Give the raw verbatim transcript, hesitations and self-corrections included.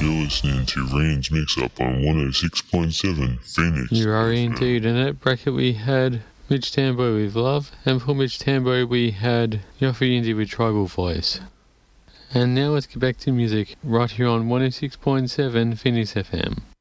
You're listening to Rain's Mix Up on one oh six point seven Phoenix. You are indeed. In that bracket we had Mitch Tambo with Love, and for Mitch Tambo we had Yoffie Indy with Tribal Voice. And now let's get back to music right here on one oh six point seven Phoenix F M.